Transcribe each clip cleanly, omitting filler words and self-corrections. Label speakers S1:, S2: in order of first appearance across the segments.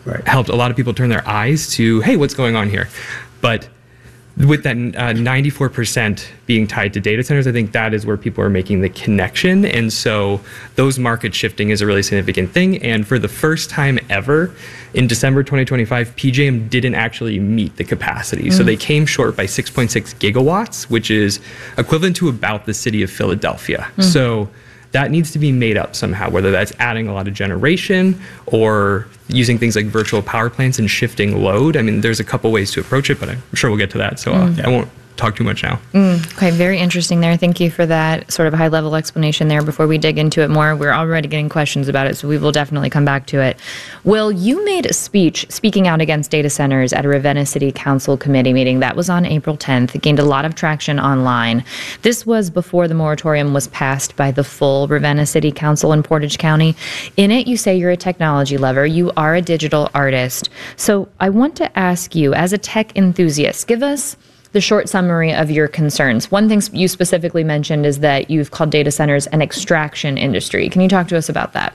S1: helped a lot of people turn their eyes to, hey, what's going on here? But with that 94% being tied to data centers, I think that is where people are making the connection. And so those market shifting is a really significant thing. And for the first time ever, in December 2025, PJM didn't actually meet the capacity. So they came short by 6.6 gigawatts, which is equivalent to about the city of Philadelphia. So that needs to be made up somehow, whether that's adding a lot of generation or using things like virtual power plants and shifting load. I mean, there's a couple ways to approach it, but I'm sure we'll get to that. So I won't talk too much now.
S2: Okay, very interesting there. Thank you for that sort of high-level explanation there. Before we dig into it more, we're already getting questions about it, so we will definitely come back to it. Will, you made a speech speaking out against data centers at a Ravenna City Council committee meeting. That was on April 10th. It gained a lot of traction online. This was before the moratorium was passed by the full Ravenna City Council in Portage County. In it, you say you're a technology lover. You are a digital artist. So I want to ask you, as a tech enthusiast, give us the short summary of your concerns. One thing you specifically mentioned is that you've called data centers an extraction industry. Can you talk to us about that?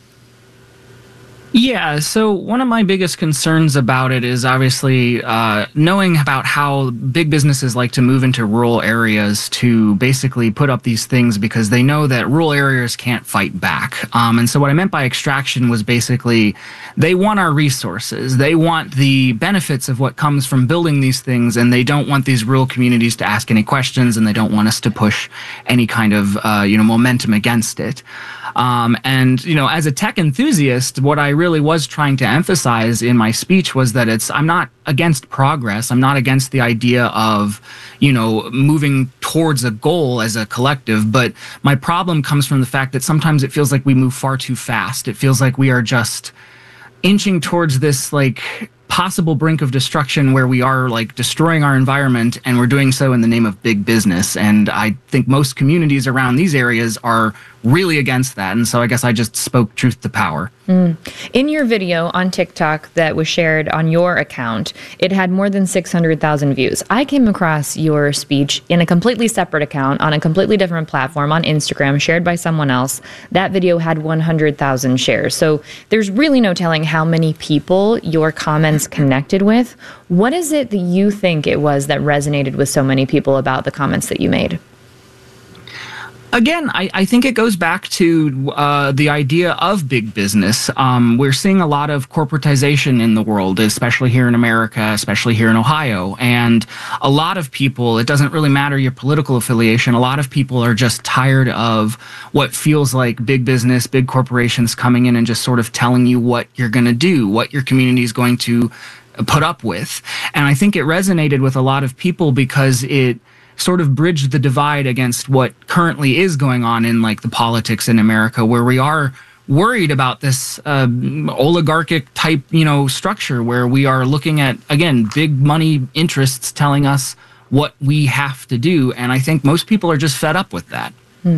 S3: Yeah, so one of my biggest concerns about it is obviously knowing about how big businesses like to move into rural areas to basically put up these things because they know that rural areas can't fight back. And so what I meant by extraction was basically they want our resources. They want the benefits of what comes from building these things, and they don't want these rural communities to ask any questions, and they don't want us to push any kind of momentum against it. And, as a tech enthusiast, what I really was trying to emphasize in my speech was that I'm not against progress. I'm not against the idea of, moving towards a goal as a collective. But my problem comes from the fact that sometimes it feels like we move far too fast. It feels like we are just inching towards this, possible brink of destruction where we are destroying our environment, and we're doing so in the name of big business. And I think most communities around these areas are really against that. And so I guess I just spoke truth to power.
S2: In your video on TikTok that was shared on your account, it had more than 600,000 views. I came across your speech in a completely separate account on a completely different platform on Instagram, shared by someone else. That video had 100,000 shares. So there's really no telling how many people your comments connected with. What is it that you think it was that resonated with so many people about the comments that you made?
S3: Again, I think it goes back to the idea of big business. We're seeing a lot of corporatization in the world, especially here in America, especially here in Ohio. And a lot of people, it doesn't really matter your political affiliation, a lot of people are just tired of what feels like big business, big corporations coming in and just sort of telling you what you're going to do, what your community is going to put up with. And I think it resonated with a lot of people because it sort of bridged the divide against what currently is going on in the politics in America, where we are worried about this oligarchic type, structure where we are looking at, again, big money interests telling us what we have to do. And I think most people are just fed up with that.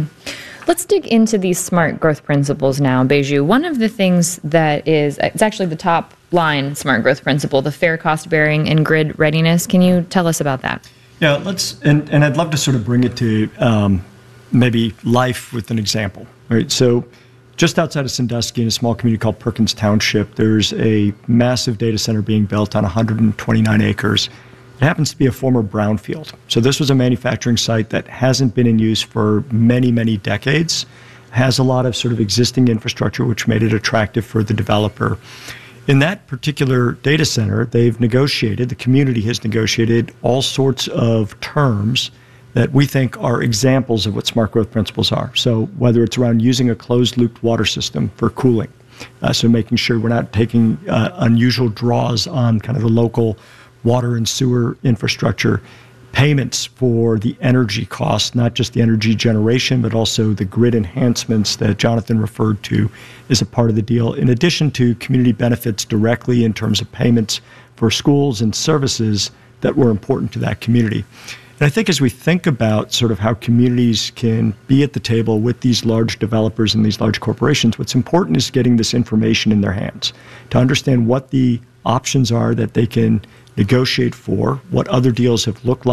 S2: Let's dig into these smart growth principles now, Baiju. One of the things that it's actually the top line smart growth principle, the fair cost bearing and grid readiness. Can you tell us about that?
S4: Yeah, and I'd love to sort of bring it to maybe life with an example. Right. So just outside of Sandusky, in a small community called Perkins Township, there's a massive data center being built on 129 acres. It happens to be a former brownfield. So this was a manufacturing site that hasn't been in use for many, many decades, has a lot of sort of existing infrastructure, which made it attractive for the developer. In that particular data center, the community has negotiated all sorts of terms that we think are examples of what smart growth principles are. So whether it's around using a closed-loop water system for cooling, so making sure we're not taking unusual draws on kind of the local water and sewer infrastructure, payments for the energy costs, not just the energy generation, but also the grid enhancements that Jonathan referred to as a part of the deal, in addition to community benefits directly in terms of payments for schools and services that were important to that community. And I think as we think about sort of how communities can be at the table with these large developers and these large corporations, what's important is getting this information in their hands to understand what the options are that they can negotiate for, what other deals have looked like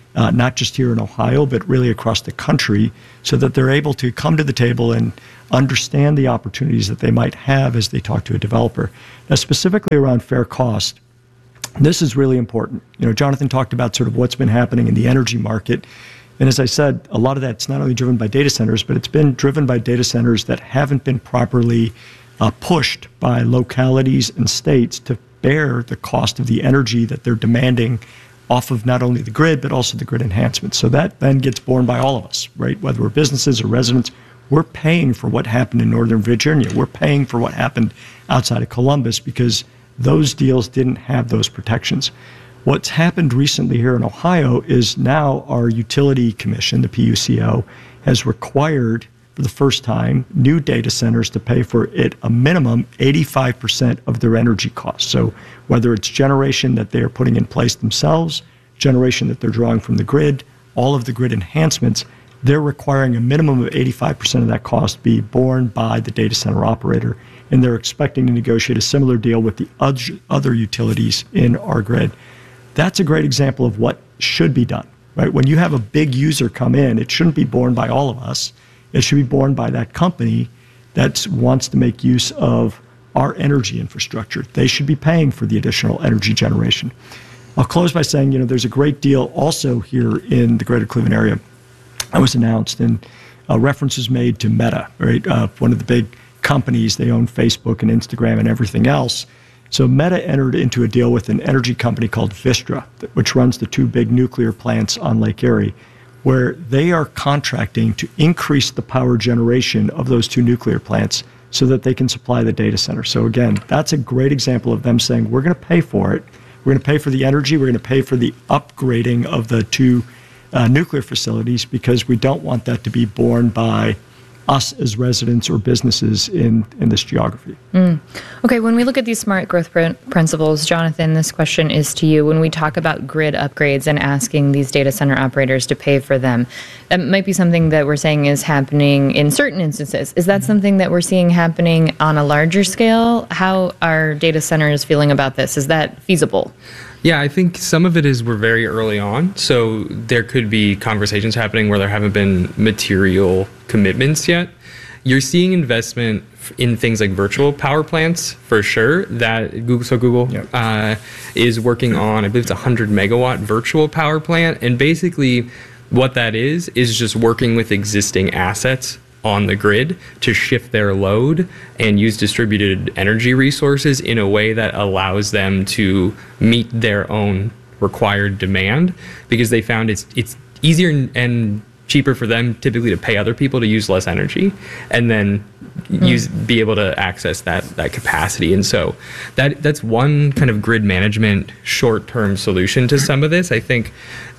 S4: not just here in Ohio, but really across the country, so that they're able to come to the table and understand the opportunities that they might have as they talk to a developer. Now, specifically around fair cost, this is really important. Jonathan talked about sort of what's been happening in the energy market. And as I said, a lot of that's not only driven by data centers, but it's been driven by data centers that haven't been properly pushed by localities and states to bear the cost of the energy that they're demanding off of not only the grid, but also the grid enhancement. So that then gets borne by all of us, right? Whether we're businesses or residents, we're paying for what happened in Northern Virginia. We're paying for what happened outside of Columbus because those deals didn't have those protections. What's happened recently here in Ohio is now our utility commission, the PUCO, has required for the first time new data centers to pay for it a minimum 85% of their energy costs. So whether it's generation that they're putting in place themselves, generation that they're drawing from the grid, all of the grid enhancements, they're requiring a minimum of 85% of that cost be borne by the data center operator. And they're expecting to negotiate a similar deal with the other utilities in our grid. That's a great example of what should be done, right? When you have a big user come in, it shouldn't be borne by all of us. It should be borne by that company that wants to make use of our energy infrastructure. They should be paying for the additional energy generation. I'll close by saying, there's a great deal also here in the greater Cleveland area that was announced, and reference is made to Meta, right? One of the big companies. They own Facebook and Instagram and everything else. So Meta entered into a deal with an energy company called Vistra, which runs the two big nuclear plants on Lake Erie, where they are contracting to increase the power generation of those two nuclear plants so that they can supply the data center. So again, that's a great example of them saying, we're going to pay for it. We're going to pay for the energy. We're going to pay for the upgrading of the two nuclear facilities because we don't want that to be borne by us as residents or businesses in this geography.
S2: Okay, when we look at these smart growth principles, Jonathan, this question is to you. When we talk about grid upgrades and asking these data center operators to pay for them, that might be something that we're saying is happening in certain instances. Is that something that we're seeing happening on a larger scale? How are data centers feeling about this? Is that feasible?
S1: Yeah, I think some of it is we're very early on. So there could be conversations happening where there haven't been material commitments yet. You're seeing investment in things like virtual power plants for sure. That Google is working on, I believe it's a 100 megawatt virtual power plant. And basically what that is just working with existing assets on the grid to shift their load and use distributed energy resources in a way that allows them to meet their own required demand, because they found it's easier and cheaper for them typically to pay other people to use less energy and then be able to access that capacity. And so that's one kind of grid management short-term solution to some of this. I think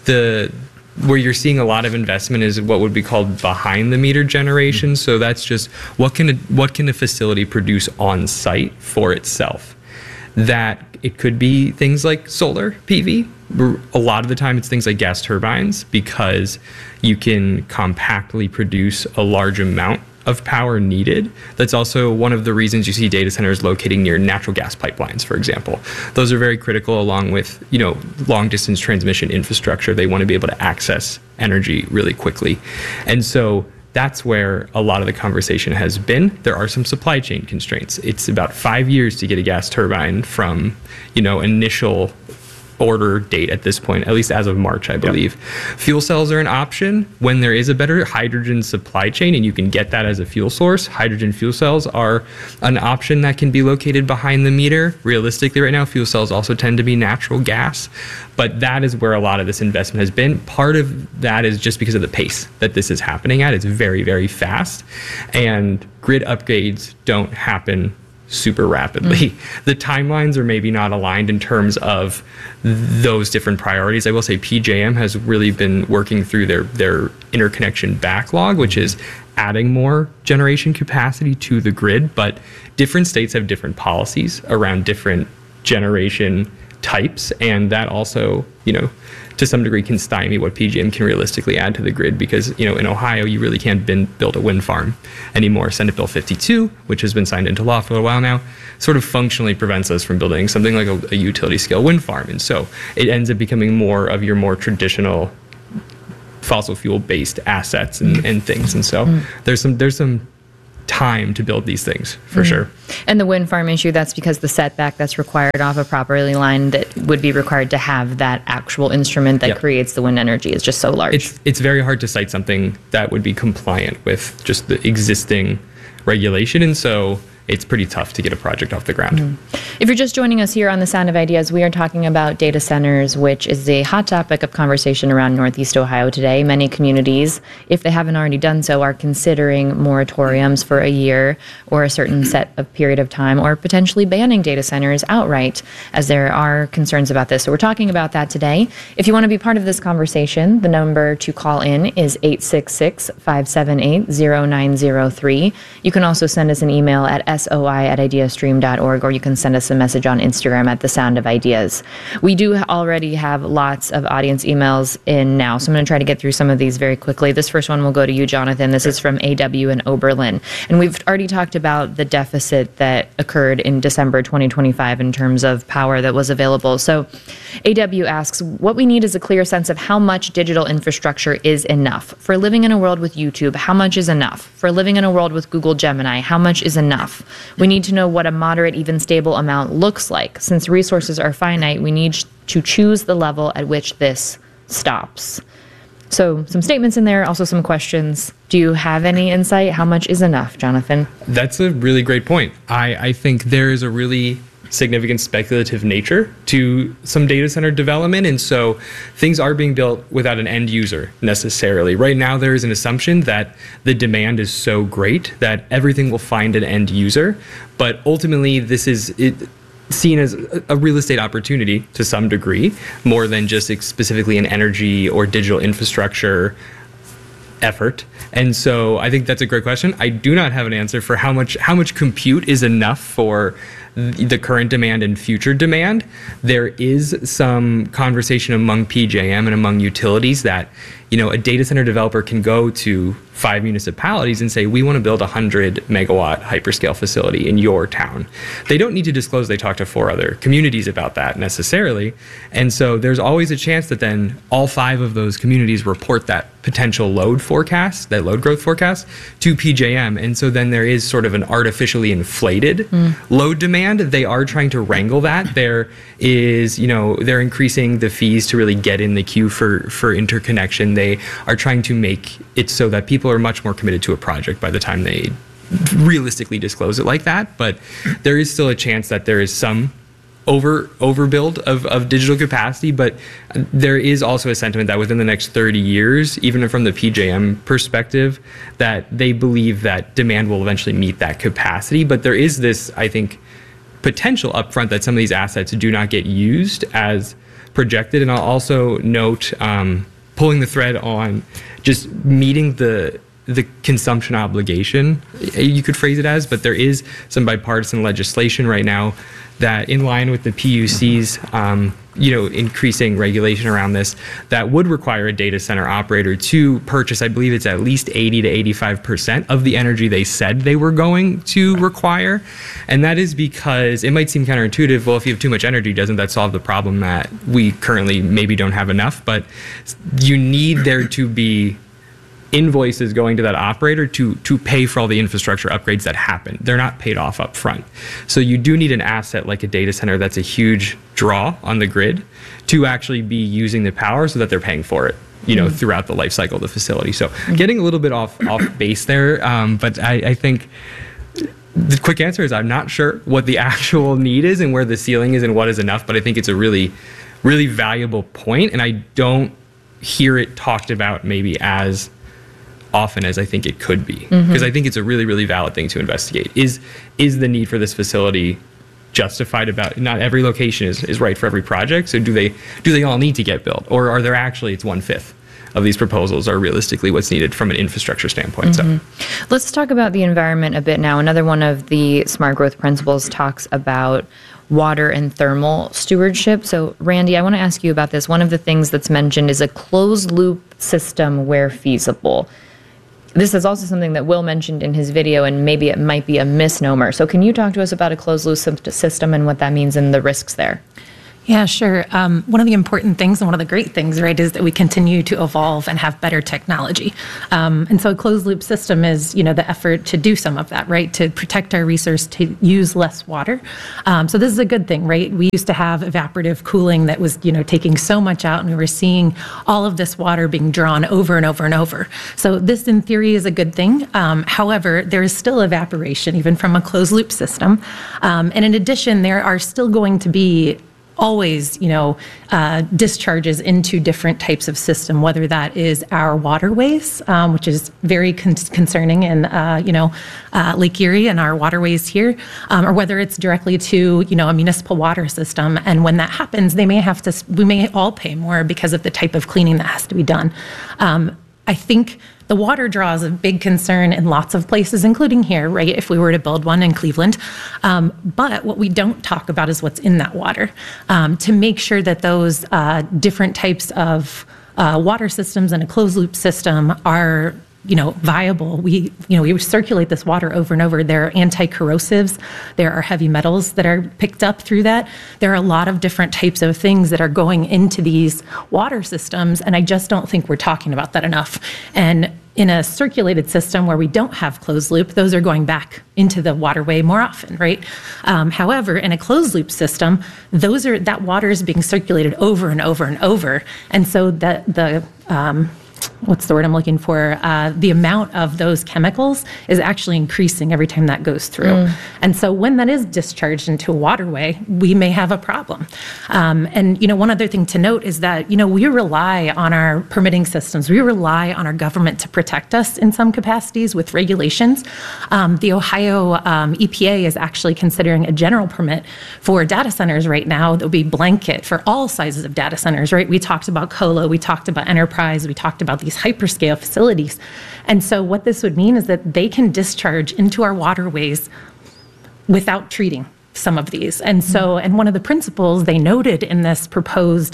S1: where you're seeing a lot of investment is what would be called behind the meter generation. So that's just what can a facility produce on site for itself. That it could be things like solar PV. A lot of the time it's things like gas turbines, because you can compactly produce a large amount of power needed. That's also one of the reasons you see data centers locating near natural gas pipelines, for example. Those are very critical, along with long distance transmission infrastructure. They want to be able to access energy really quickly. And so that's where a lot of the conversation has been. There are some supply chain constraints. It's about 5 years to get a gas turbine from initial order date at this point, at least as of March, I believe. Yep. Fuel cells are an option when there is a better hydrogen supply chain and you can get that as a fuel source. Hydrogen fuel cells are an option that can be located behind the meter. Realistically, right now, fuel cells also tend to be natural gas, but that is where a lot of this investment has been. Part of that is just because of the pace that this is happening at. It's very, very fast, and grid upgrades don't happen super rapidly. The timelines are maybe not aligned in terms of those different priorities. I will say PJM has really been working through their interconnection backlog, which is adding more generation capacity to the grid, but different states have different policies around different generation types, and that also, to some degree can stymie what PJM can realistically add to the grid, because, in Ohio, you really can't build a wind farm anymore. Senate Bill 52, which has been signed into law for a while now, sort of functionally prevents us from building something like a utility scale wind farm. And so it ends up becoming more of your more traditional fossil fuel based assets and things. And so there's some time to build these things for sure.
S2: And the wind farm issue, that's because the setback that's required off a property line that would be required to have that actual instrument that creates the wind energy is just so large.
S1: It's very hard to cite something that would be compliant with just the existing regulation. And so it's pretty tough to get a project off the ground.
S2: If you're just joining us here on The Sound of Ideas, we are talking about data centers, which is a hot topic of conversation around Northeast Ohio today. Many communities, if they haven't already done so, are considering moratoriums for a year or a certain set of period of time, or potentially banning data centers outright, as there are concerns about this. So we're talking about that today. If you want to be part of this conversation, the number to call in is 866-578-0903. You can also send us an email at soi@ideastream.org, or you can send us a message on Instagram at The Sound of Ideas. We do already have lots of audience emails in now, so I'm going to try to get through some of these very quickly. This first one will go to you, Jonathan. This is from AW in Oberlin. And we've already talked about the deficit that occurred in December 2025 in terms of power that was available. So AW asks, what we need is a clear sense of how much digital infrastructure is enough. For living in a world with YouTube, how much is enough? For living in a world with Google Gemini, how much is enough? We need to know what a moderate, even stable amount looks like. Since resources are finite, we need to choose the level at which this stops. So some statements in there, also some questions. Do you have any insight? How much is enough, Jonathan?
S1: That's a really great point. I think there is a really significant speculative nature to some data center development, and so things are being built without an end user necessarily. Right now there is an assumption that the demand is so great that everything will find an end user, but ultimately this is seen as a real estate opportunity to some degree, more than just specifically an energy or digital infrastructure effort. And so I think that's a great question. I do not have an answer for how much compute is enough for the current demand and future demand. There is some conversation among PJM and among utilities that, a data center developer can go to 5 municipalities and say, we want to build a 100 megawatt hyperscale facility in your town. They don't need to disclose they talked to 4 other communities about that necessarily. And so there's always a chance that then all 5 of those communities report that potential load forecast, that load growth forecast, to PJM. And so then there is sort of an artificially inflated load demand. They are trying to wrangle that. There is, they're increasing the fees to really get in the queue for interconnection. They are trying to make it so that people are much more committed to a project by the time they realistically disclose it like that. But there is still a chance that there is some overbuild of digital capacity, but there is also a sentiment that within the next 30 years, even from the PJM perspective, that they believe that demand will eventually meet that capacity. But there is this, I think, potential upfront that some of these assets do not get used as projected. And I'll also note, pulling the thread on just meeting the consumption obligation, you could phrase it as, but there is some bipartisan legislation right now that, in line with the PUC's increasing regulation around this, that would require a data center operator to purchase, I believe it's at least 80 to 85% of the energy they said they were going to require. And that is because it might seem counterintuitive. Well, if you have too much energy, doesn't that solve the problem that we currently maybe don't have enough? But you need there to be invoices going to that operator to pay for all the infrastructure upgrades that happen. They're not paid off up front. So you do need an asset like a data center that's a huge draw on the grid to actually be using the power so that they're paying for it, throughout the life cycle of the facility. So getting a little bit off base there, but I think the quick answer is I'm not sure what the actual need is and where the ceiling is and what is enough, but I think it's a really, really valuable point, and I don't hear it talked about maybe as often as I think it could be, because I think it's a really, really valid thing to investigate. Is the need for this facility justified? About not every location is right for every project, so do they all need to get built, or are there actually it's 1/5 of these proposals are realistically what's needed from an infrastructure standpoint? So
S2: let's talk about the environment a bit now. Another one of the smart growth principles talks about water and thermal stewardship. So Randy, I want to ask you about this. One of the things that's mentioned is a closed loop system where feasible. This is also something that Will mentioned in his video, and maybe it might be a misnomer. So can you talk to us about a closed loop system and what that means and the risks there?
S5: Yeah, sure. One of the important things and one of the great things, right, is that we continue to evolve and have better technology. And so a closed loop system is, the effort to do some of that, right, to protect our resource, to use less water. So this is a good thing, right? We used to have evaporative cooling that was, taking so much out, and we were seeing all of this water being drawn over and over and over. So this, in theory, is a good thing. However, there is still evaporation, even from a closed loop system. And in addition, there are still going to be always, discharges into different types of system, whether that is our waterways, which is very concerning in, Lake Erie and our waterways here, or whether it's directly to, a municipal water system. And when that happens, we may all pay more because of the type of cleaning that has to be done. I think the water draw is a big concern in lots of places, including here, right, if we were to build one in Cleveland. But what we don't talk about is what's in that water, to make sure that those different types of water systems and a closed loop system are viable. We circulate this water over and over. There are anti-corrosives. There are heavy metals that are picked up through that. There are a lot of different types of things that are going into these water systems, and I just don't think we're talking about that enough. And in a circulated system where we don't have closed loop, those are going back into the waterway more often, right? However, in a closed loop system, that water is being circulated over and over and over, and so the what's the word I'm looking for? The amount of those chemicals is actually increasing every time that goes through. And so when that is discharged into a waterway, we may have a problem. And, one other thing to note is that, we rely on our permitting systems. We rely on our government to protect us in some capacities with regulations. The Ohio EPA is actually considering a general permit for data centers right now that will be blanket for all sizes of data centers, right? We talked about colo, we talked about enterprise, we talked about these hyperscale facilities. And so what this would mean is that they can discharge into our waterways without treating some of these. And so, and one of the principles they noted in this proposed,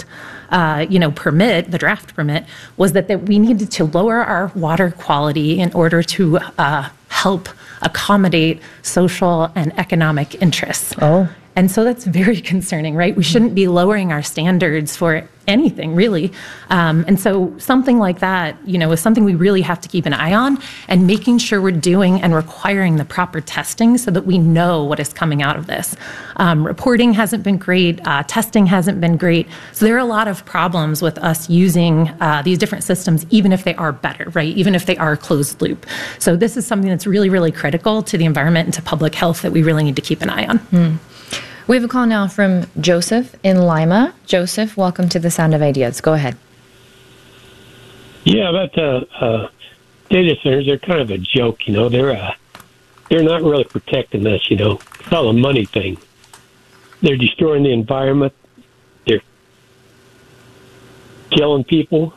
S5: permit, the draft permit, was that we needed to lower our water quality in order to help accommodate social and economic interests.
S2: Oh.
S5: And so that's very concerning, right? We shouldn't be lowering our standards for anything, really. And so something like that, is something we really have to keep an eye on, and making sure we're doing and requiring the proper testing so that we know what is coming out of this. Reporting hasn't been great. Testing hasn't been great. So there are a lot of problems with us using these different systems, even if they are better, right? Even if they are closed loop. So this is something that's really, really critical to the environment and to public health that we really need to keep an eye on.
S2: We have a call now from Joseph in Lima. Joseph, welcome to the Sound of Ideas. Go ahead.
S6: Yeah, about data centers, they're kind of a joke, They're not really protecting us, It's all a money thing. They're destroying the environment. They're killing people,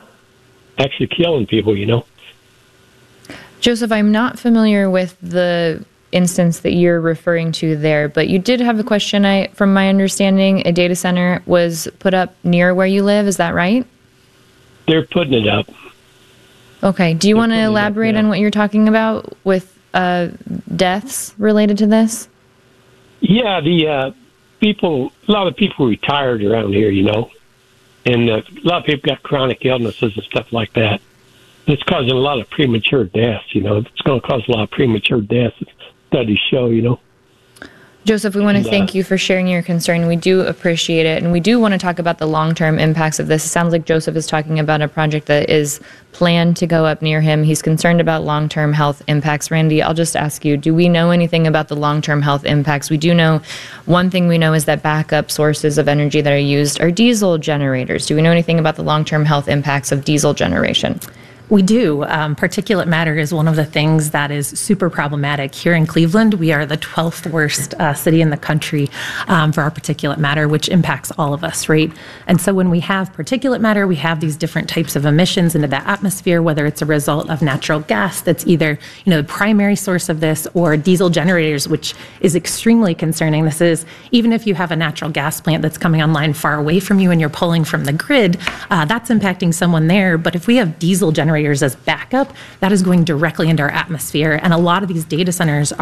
S2: Joseph, I'm not familiar with the instance that you're referring to there, but you did have a question. From my understanding, a data center was put up near where you live. Is that right?
S6: They're putting it up.
S2: Okay. Do you want to elaborate on what you're talking about with deaths related to this?
S6: Yeah, a lot of people retired around here, and a lot of people got chronic illnesses and stuff like that. It's causing a lot of premature deaths, It's going to cause a lot of premature deaths. Studies show,
S2: Joseph, we want to thank you for sharing your concern. We do appreciate it. And we do want to talk about the long-term impacts of this. It sounds like Joseph is talking about a project that is planned to go up near him. He's concerned about long-term health impacts. Randy, I'll just ask you, do we know anything about the long-term health impacts? We do know, one thing we know is that backup sources of energy that are used are diesel generators. Do we know anything about the long-term health impacts of diesel generation?
S5: We do. Particulate matter is one of the things that is super problematic. Here in Cleveland, we are the 12th worst city in the country for our particulate matter, which impacts all of us, right? And so when we have particulate matter, we have these different types of emissions into the atmosphere, whether it's a result of natural gas that's either, the primary source of this, or diesel generators, which is extremely concerning. This is, even if you have a natural gas plant that's coming online far away from you and you're pulling from the grid, that's impacting someone there. But if we have diesel generators as backup, that is going directly into our atmosphere. And a lot of these data centers are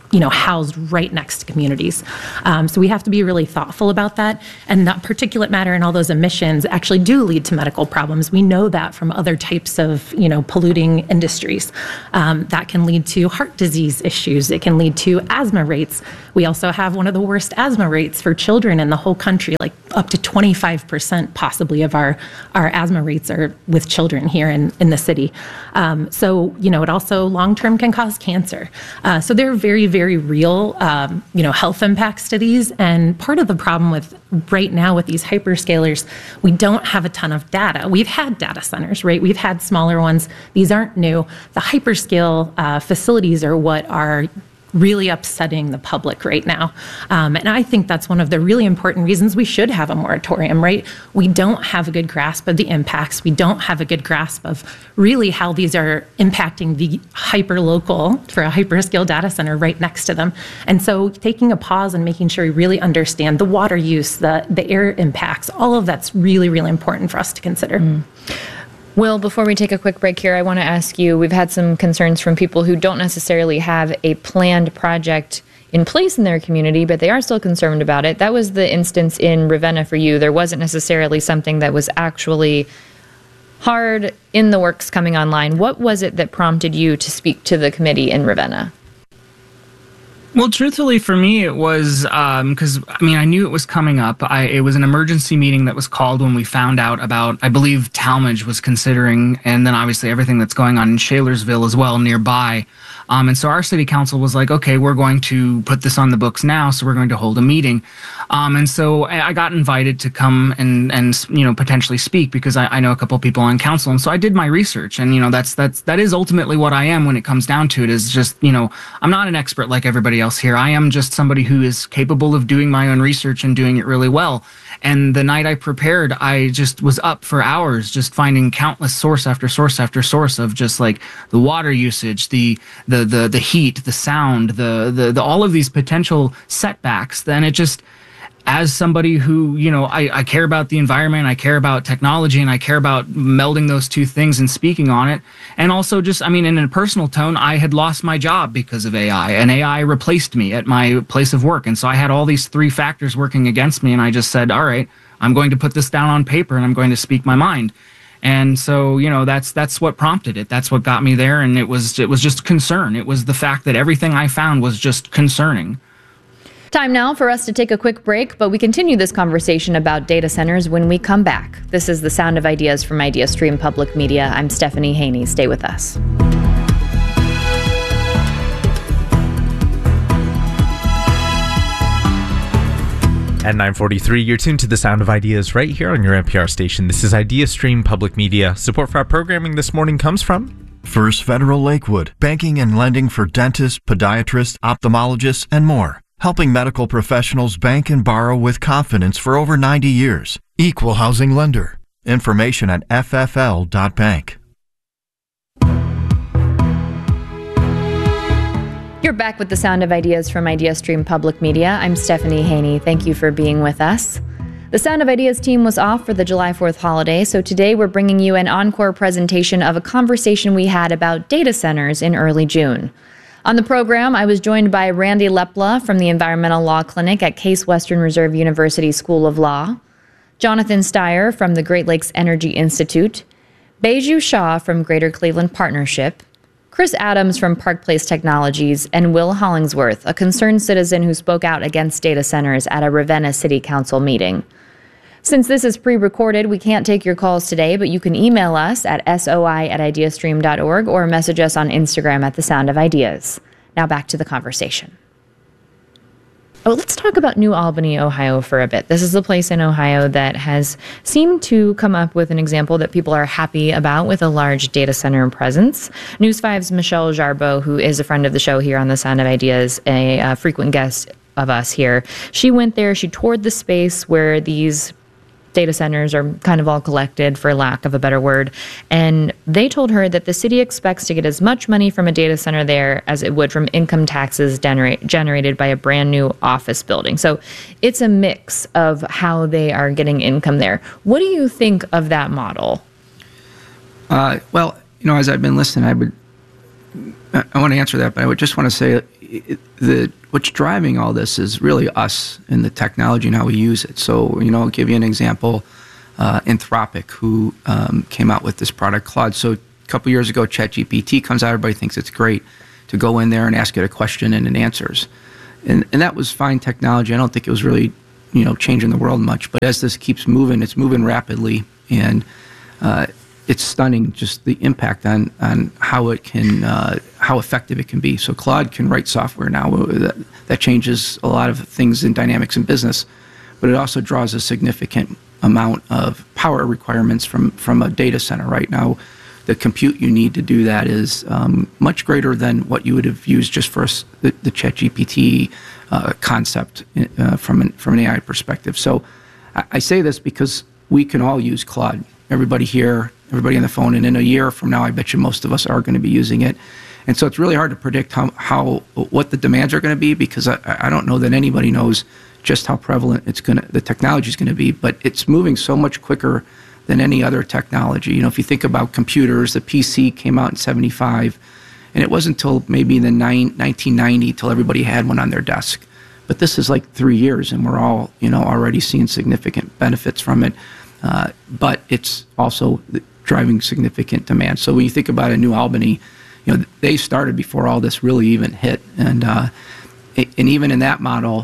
S5: housed right next to communities. So we have to be really thoughtful about that. And that particulate matter and all those emissions actually do lead to medical problems. We know that from other types of, polluting industries. That can lead to heart disease issues. It can lead to asthma rates. We also have one of the worst asthma rates for children in the whole country, like up to 25% possibly of our asthma rates are with children here in the city. So, it also long-term can cause cancer. So there are very, very real, health impacts to these. And part of the problem with right now with these hyperscalers, we don't have a ton of data. We've had data centers, right? We've had smaller ones. These aren't new. The hyperscale facilities are what are really upsetting the public right now. And I think that's one of the really important reasons we should have a moratorium, right? We don't have a good grasp of the impacts. We don't have a good grasp of really how these are impacting the hyper-local for a hyperscale data center right next to them. And so taking a pause and making sure we really understand the water use, the air impacts, all of that's really, really important for us to consider.
S2: Will, before we take a quick break here, I want to ask you, we've had some concerns from people who don't necessarily have a planned project in place in their community, but they are still concerned about it. That was the instance in Ravenna for you. There wasn't necessarily something that was actually hard in the works coming online. What was it that prompted you to speak to the committee in Ravenna?
S3: Well, truthfully, for me, it was because, I knew it was coming up. It was an emergency meeting that was called when we found out about, I believe, Talmadge was considering, and then obviously everything that's going on in Shalersville as well nearby. And so our city council was like, okay, we're going to put this on the books now, so we're going to hold a meeting. And so I got invited to come and potentially speak because I know a couple of people on council. And so I did my research, and, that is ultimately what I am when it comes down to it, is just, I'm not an expert like everybody else here. I am just somebody who is capable of doing my own research and doing it really well. And the night I prepared, I just was up for hours just finding countless source after source after source of just like the water usage, the heat, the sound, the all of these potential setbacks. Then it just, as somebody who, I care about the environment, I care about technology, and I care about melding those two things and speaking on it. And also just, in a personal tone, I had lost my job because of AI, and AI replaced me at my place of work. And so I had all these three factors working against me, and I just said, all right, I'm going to put this down on paper, and I'm going to speak my mind. And so, that's what prompted it. That's what got me there. And it was just concern. It was the fact that everything I found was just concerning.
S2: Time now for us to take a quick break, but we continue this conversation about data centers when we come back. This is The Sound of Ideas from IdeaStream Public Media. I'm Stephanie Haney. Stay with us.
S7: At 9:43, you're tuned to The Sound of Ideas right here on your NPR station. This is IdeaStream Public Media. Support for our programming this morning comes from
S8: First Federal Lakewood, banking and lending for dentists, podiatrists, ophthalmologists, and more. Helping medical professionals bank and borrow with confidence for over 90 years. Equal housing lender. Information at ffl.bank.
S2: You're back with The Sound of Ideas from IdeaStream Public Media. I'm Stephanie Haney. Thank you for being with us. The Sound of Ideas team was off for the July 4th holiday, so today we're bringing you an encore presentation of a conversation we had about data centers in early June. On the program, I was joined by Randy Lepla from the Environmental Law Clinic at Case Western Reserve University School of Law, Jonathan Steyer from the Great Lakes Energy Institute, Baiju Shah from Greater Cleveland Partnership, Chris Adams from Park Place Technologies, and Will Hollingsworth, a concerned citizen who spoke out against data centers at a Ravenna City Council meeting. Since this is pre-recorded, we can't take your calls today, but you can email us at soi@ideastream.org or message us on Instagram at The Sound of Ideas. Now back to the conversation. Let's talk about New Albany, Ohio for a bit. This is a place in Ohio that has seemed to come up with an example that people are happy about with a large data center presence. News 5's Michelle Jarboe, who is a friend of the show here on The Sound of Ideas, a frequent guest of us here, she went there, she toured the space where these data centers are kind of all collected, for lack of a better word. And they told her that the city expects to get as much money from a data center there as it would from income taxes generated by a brand new office building. So it's a mix of how they are getting income there. What do you think of that model?
S9: Well, as I've been listening, I want to answer that, but I would just want to say what's driving all this is really us and the technology and how we use it. So, I'll give you an example. Anthropic, who came out with this product, Claude. So a couple years ago, ChatGPT comes out. Everybody thinks it's great to go in there and ask it a question and it answers. And that was fine technology. I don't think it was really, changing the world much. But as this keeps moving, it's moving rapidly. And it's stunning, just the impact on how it can, how effective it can be. So Claude can write software now. That changes a lot of things in dynamics in business. But it also draws a significant amount of power requirements from a data center. Right now, the compute you need to do that is much greater than what you would have used just for the ChatGPT concept from an AI perspective. So I say this because we can all use Claude. Everybody here, everybody on the phone, and in a year from now, I bet you most of us are going to be using it. And so it's really hard to predict what the demands are going to be, because I don't know that anybody knows just how prevalent the technology is going to be, but it's moving so much quicker than any other technology. If you think about computers, the PC came out in 1975, and it wasn't until maybe the 1990 till everybody had one on their desk. But this is like 3 years, and we're all already seeing significant benefits from it. But it's also driving significant demand. So when you think about a New Albany, they started before all this really even hit, and even in that model,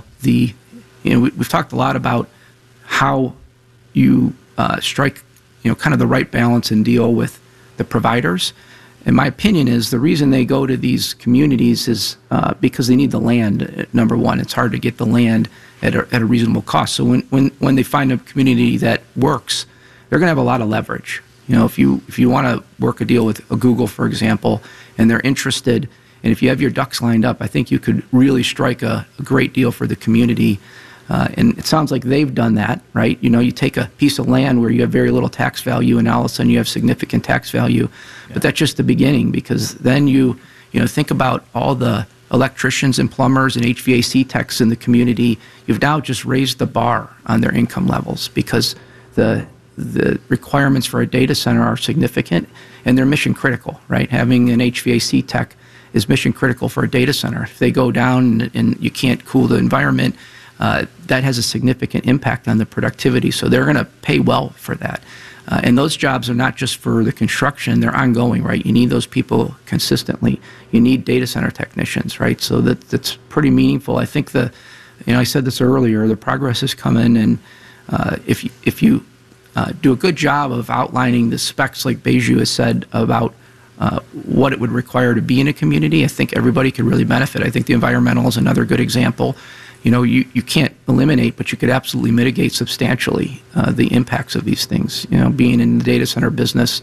S9: we've talked a lot about how you strike, kind of the right balance and deal with the providers. And my opinion is the reason they go to these communities is because they need the land. Number one, it's hard to get the land at a reasonable cost. So when they find a community that works, they're going to have a lot of leverage. If you want to work a deal with a Google, for example, and they're interested, and if you have your ducks lined up, I think you could really strike a great deal for the community. And it sounds like they've done that, right? You take a piece of land where you have very little tax value, and all of a sudden you have significant tax value. Yeah. But that's just the beginning, because then you think about all the electricians and plumbers and HVAC techs in the community. You've now just raised the bar on their income levels, because the requirements for a data center are significant, and they're mission critical, right? Having an HVAC tech is mission critical for a data center. If they go down and you can't cool the environment, that has a significant impact on the productivity. So they're going to pay well for that. And those jobs are not just for the construction, they're ongoing, right? You need those people consistently. You need data center technicians, right? So that's pretty meaningful. I think I said this earlier, the progress is coming, and if you do a good job of outlining the specs, like Baiju has said, about what it would require to be in a community, I think everybody could really benefit. I think the environmental is another good example. You can't eliminate, but you could absolutely mitigate substantially the impacts of these things. Being in the data center business,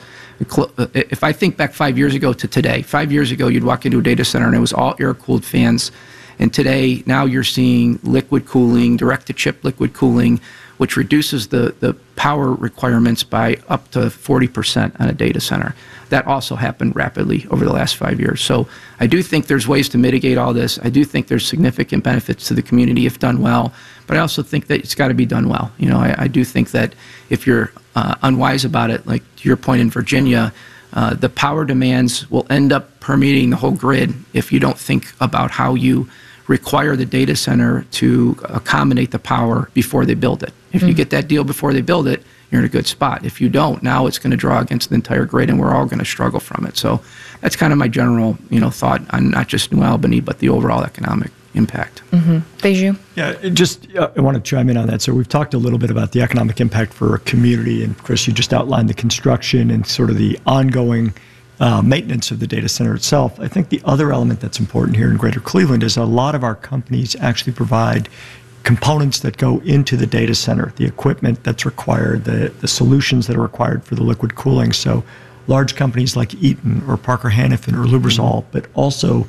S9: if I think back 5 years ago to today, 5 years ago you'd walk into a data center and it was all air-cooled fans. And today, now you're seeing liquid cooling, direct-to-chip liquid cooling, which reduces the power requirements by up to 40% on a data center. That also happened rapidly over the last 5 years. So I do think there's ways to mitigate all this. I do think there's significant benefits to the community if done well, but I also think that it's got to be done well. I do think that if you're unwise about it, like to your point in Virginia, the power demands will end up permeating the whole grid if you don't think about how you require the data center to accommodate the power before they build it. If you get that deal before they build it, you're in a good spot. If you don't, now it's going to draw against the entire grid, and we're all going to struggle from it. So that's kind of my general, thought on not just New Albany, but the overall economic impact.
S2: Baiju?
S4: Yeah, I want to chime in on that. So we've talked a little bit about the economic impact for a community, and Chris, you just outlined the construction and sort of the ongoing maintenance of the data center itself. I think the other element that's important here in Greater Cleveland is a lot of our companies actually provide components that go into the data center, the equipment that's required, the solutions that are required for the liquid cooling. So large companies like Eaton or Parker Hannifin or Lubrizol, but also,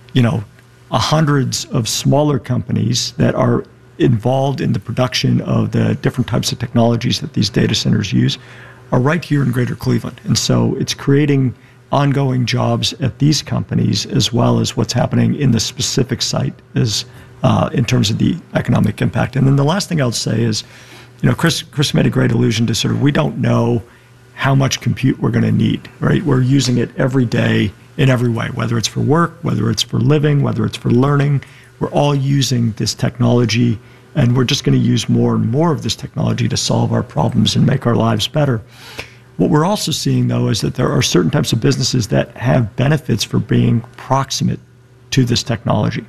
S4: hundreds of smaller companies that are involved in the production of the different types of technologies that these data centers use are right here in Greater Cleveland. And so it's creating ongoing jobs at these companies, as well as what's happening in the specific site in terms of the economic impact. And then the last thing I'll say is, Chris made a great allusion to we don't know how much compute we're going to need, right? We're using it every day in every way, whether it's for work, whether it's for living, whether it's for learning. We're all using this technology, and we're just going to use more and more of this technology to solve our problems and make our lives better. What we're also seeing, though, is that there are certain types of businesses that have benefits for being proximate to this technology.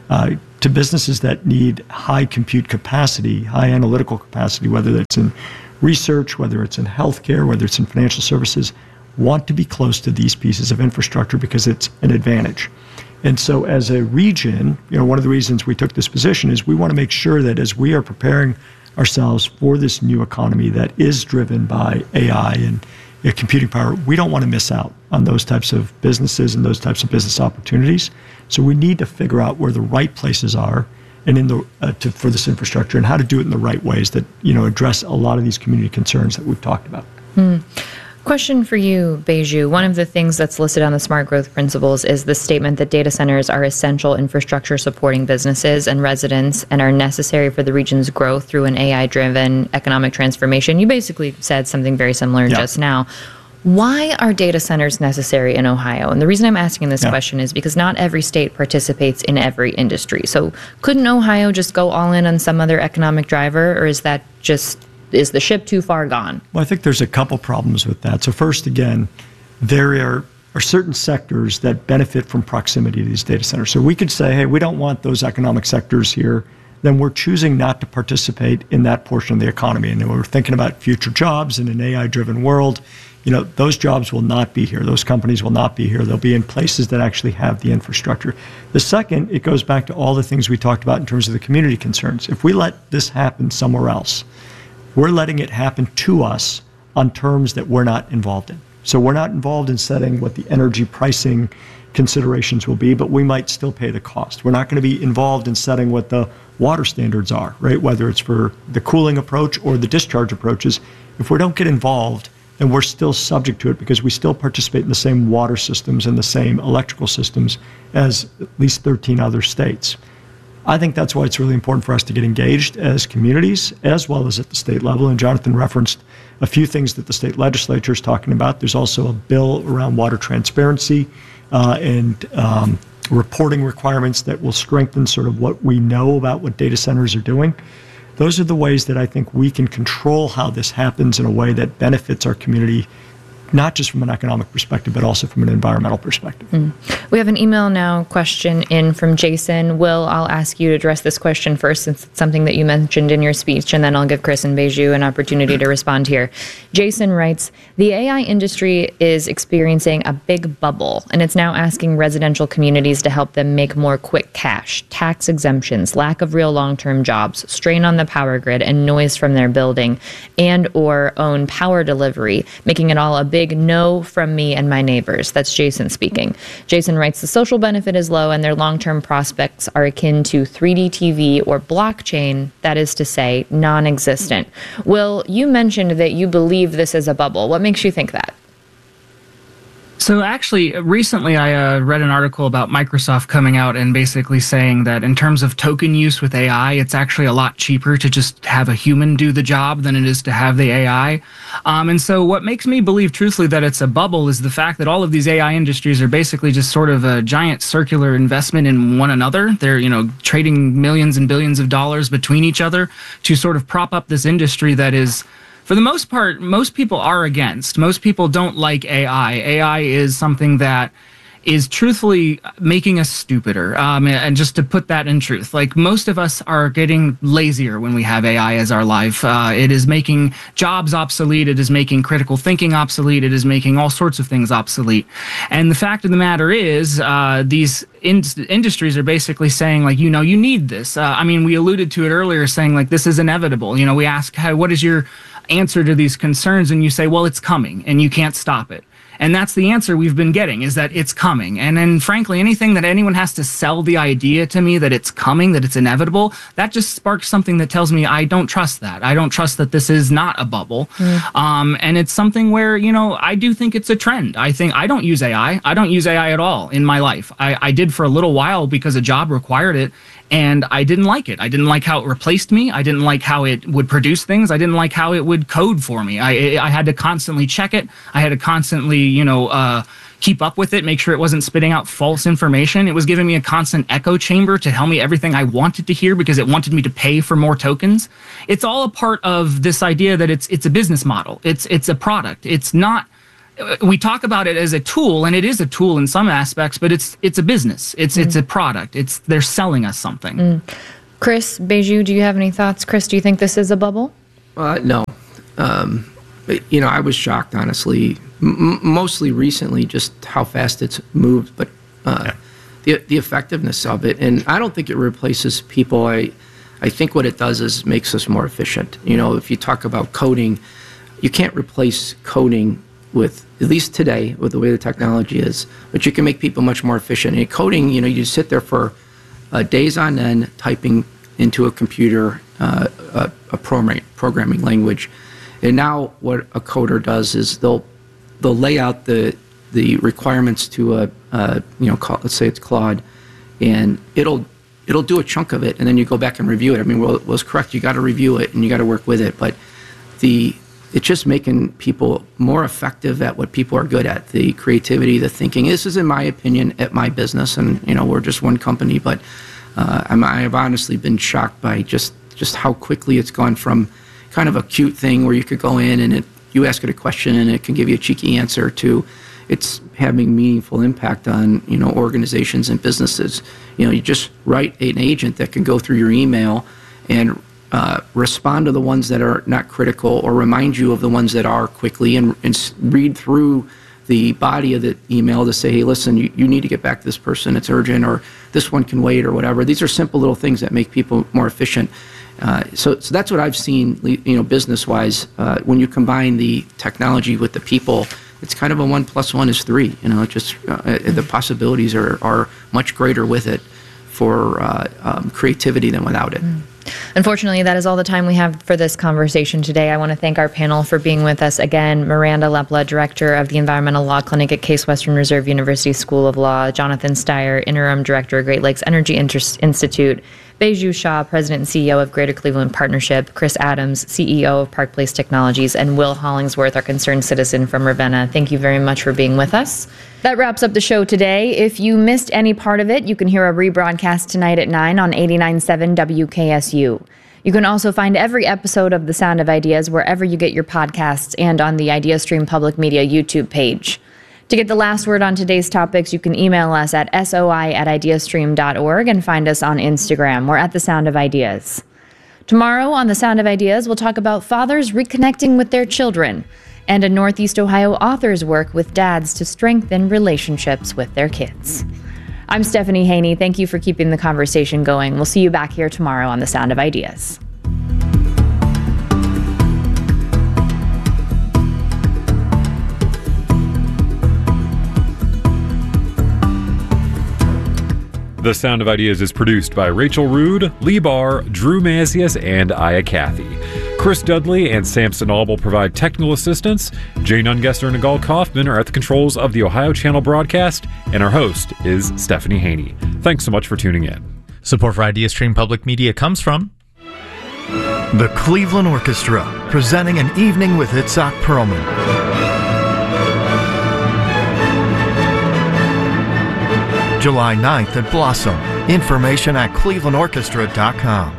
S4: To businesses that need high compute capacity, high analytical capacity, whether it's in research, whether it's in healthcare, whether it's in financial services, want to be close to these pieces of infrastructure because it's an advantage. And so as a region, one of the reasons we took this position is we want to make sure that as we are preparing ourselves for this new economy that is driven by AI and computing power, we don't want to miss out on those types of businesses and those types of business opportunities. So we need to figure out where the right places are and for this infrastructure, and how to do it in the right ways that address a lot of these community concerns that we've talked about.
S2: Question for you, Baiju. One of the things that's listed on the Smart Growth Principles is the statement that data centers are essential infrastructure supporting businesses and residents and are necessary for the region's growth through an AI-driven economic transformation. You basically said something very similar just now. Why are data centers necessary in Ohio? And the reason I'm asking this question is because not every state participates in every industry. So couldn't Ohio just go all in on some other economic driver, or is the ship too far gone?
S4: Well, I think there's a couple problems with that. So first, again, there are certain sectors that benefit from proximity to these data centers. So we could say, hey, we don't want those economic sectors here. Then we're choosing not to participate in that portion of the economy. And we're thinking about future jobs in an AI-driven world. Those jobs will not be here. Those companies will not be here. They'll be in places that actually have the infrastructure. The second, it goes back to all the things we talked about in terms of the community concerns. If we let this happen somewhere else, we're letting it happen to us on terms that we're not involved in. So we're not involved in setting what the energy pricing considerations will be, but we might still pay the cost. We're not going to be involved in setting what the water standards are, right? Whether it's for the cooling approach or the discharge approaches. If we don't get involved, then we're still subject to it because we still participate in the same water systems and the same electrical systems as at least 13 other states. I think that's why it's really important for us to get engaged as communities as well as at the state level. And Jonathan referenced a few things that the state legislature is talking about. There's also a bill around water transparency and reporting requirements that will strengthen sort of what we know about what data centers are doing. Those are the ways that I think we can control how this happens in a way that benefits our community, not just from an economic perspective, but also from an environmental perspective.
S2: We have an email now question in from Jason. Will, I'll ask you to address this question first since it's something that you mentioned in your speech, and then I'll give Chris and Baiju an opportunity to respond here. Jason writes, the AI industry is experiencing a big bubble, and it's now asking residential communities to help them make more quick cash, tax exemptions, lack of real long-term jobs, strain on the power grid, and noise from their building, and or own power delivery, making it all a big no from me and my neighbors. That's Jason speaking. Jason writes, the social benefit is low and their long-term prospects are akin to 3D TV or blockchain, that is to say, non-existent. Will, you mentioned that you believe this is a bubble. What makes you think that?
S3: So actually, recently I read an article about Microsoft coming out and basically saying that in terms of token use with AI, it's actually a lot cheaper to just have a human do the job than it is to have the AI. And so what makes me believe truthfully that it's a bubble is the fact that all of these AI industries are basically just sort of a giant circular investment in one another. They're, trading millions and billions of dollars between each other to sort of prop up this industry that is, for the most part, most people are against. Most people don't like AI. AI is something that is truthfully making us stupider. And just to put that in truth, like most of us are getting lazier when we have AI as our life. It is making jobs obsolete. It is making critical thinking obsolete. It is making all sorts of things obsolete. And the fact of the matter is, these industries are basically saying, like, you need this. We alluded to it earlier, saying, like, this is inevitable. We ask, what is your answer to these concerns? And you say, well, it's coming and you can't stop it. And that's the answer we've been getting, is that it's coming. And then, frankly, anything that anyone has to sell the idea to me that it's coming, that it's inevitable, that just sparks something that tells me I don't trust that. I don't trust that this is not a bubble. And it's something where, I do think it's a trend. I think I don't use AI. I don't use AI at all in my life. I did for a little while because a job required it. And I didn't like it. I didn't like how it replaced me. I didn't like how it would produce things. I didn't like how it would code for me. I had to constantly check it. I had to constantly, keep up with it, make sure it wasn't spitting out false information. It was giving me a constant echo chamber to tell me everything I wanted to hear because it wanted me to pay for more tokens. It's all a part of this idea that it's a business model. It's a product. It's not. We talk about it as a tool, and it is a tool in some aspects, but it's a business. It's a product. They're selling us something.
S2: Chris Béjou, do you have any thoughts? Chris, do you think this is a bubble?
S9: No. I was shocked, honestly, mostly recently, just how fast it's moved, but the effectiveness of it. And I don't think it replaces people. I think what it does is makes us more efficient. If you talk about coding, you can't replace coding with, at least today, with the way the technology is, but you can make people much more efficient. And coding, you sit there for days on end typing into a computer a programming language. And now what a coder does is they'll lay out the requirements to let's say it's Claude, and it'll do a chunk of it, and then you go back and review it. I mean, well, it was correct. You got to review it and you got to work with it, but it's just making people more effective at what people are good at, the creativity, the thinking. This is, in my opinion, at my business, and we're just one company, but I've honestly been shocked by just how quickly it's gone from kind of a cute thing where you could go in and you ask it a question and it can give you a cheeky answer to it's having meaningful impact on organizations and businesses. You just write an agent that can go through your email and respond to the ones that are not critical or remind you of the ones that are quickly and read through the body of the email to say, hey, listen, you need to get back to this person. It's urgent, or this one can wait, or whatever. These are simple little things that make people more efficient. So that's what I've seen, business-wise. When you combine the technology with the people, it's kind of a 1 + 1 is 3. The possibilities are much greater with it for creativity than without it.
S2: Unfortunately, that is all the time we have for this conversation today. I want to thank our panel for being with us again. Miranda Lepla, Director of the Environmental Law Clinic at Case Western Reserve University School of Law, Jonathan Steyer, Interim Director of Great Lakes Energy Institute, Béjou Shah, President and CEO of Greater Cleveland Partnership, Chris Adams, CEO of Park Place Technologies, and Will Hollingsworth, our concerned citizen from Ravenna. Thank you very much for being with us. That wraps up the show today. If you missed any part of it, you can hear a rebroadcast tonight at 9 on 89.7 WKSU. You can also find every episode of The Sound of Ideas wherever you get your podcasts and on the IdeaStream Public Media YouTube page. To get the last word on today's topics, you can email us at soi@ideastream.org and find us on Instagram. We're at The Sound of Ideas. Tomorrow on The Sound of Ideas, we'll talk about fathers reconnecting with their children and a Northeast Ohio author's work with dads to strengthen relationships with their kids. I'm Stephanie Haney. Thank you for keeping the conversation going. We'll see you back here tomorrow on The Sound of Ideas.
S10: The Sound of Ideas is produced by Rachel Rood, Lee Barr, Drew Mazias, and Aya Cathy. Chris Dudley and Samson Albel provide technical assistance. Jay Nungesser and Nagal Kaufman are at the controls of the Ohio Channel broadcast, and our host is Stephanie Haney. Thanks so much for tuning in.
S7: Support for IdeaStream Public Media comes from
S8: the Cleveland Orchestra, presenting An Evening with Itzhak Perlman. July 9th at Blossom. Information at clevelandorchestra.com.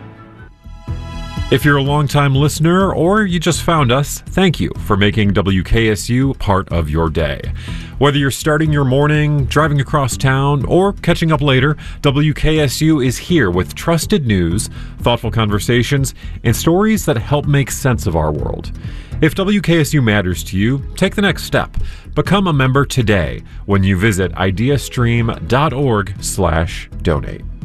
S10: If you're a longtime listener or you just found us, thank you for making WKSU part of your day. Whether you're starting your morning, driving across town, or catching up later, WKSU is here with trusted news, thoughtful conversations, and stories that help make sense of our world. If WKSU matters to you, take the next step. Become a member today when you visit ideastream.org/donate.